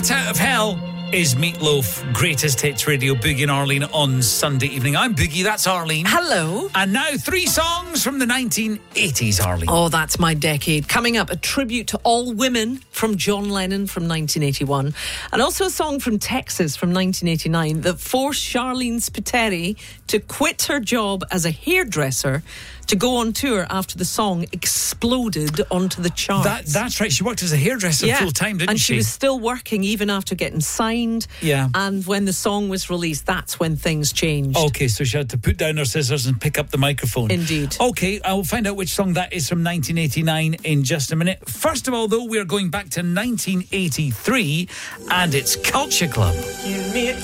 Bat Out of Hell is Meatloaf, Greatest Hits Radio, Boogie and Arlene on Sunday evening. I'm Boogie, that's Arlene. Hello. And now 3 songs from the 1980s, Arlene. Oh, that's my decade. Coming up, a tribute to all women from John Lennon from 1981. And also a song from Texas from 1989 that forced Charlene Spiteri to quit her job as a hairdresser to go on tour after the song exploded onto the charts. That's right. She worked as a hairdresser full time, didn't she? And she was still working even after getting signed. Yeah. And when the song was released, that's when things changed. Okay, so she had to put down her scissors and pick up the microphone. Indeed. Okay, I will find out which song that is from 1989 in just a minute. First of all, though, we're going back to 1983, and it's Culture Club. Give me a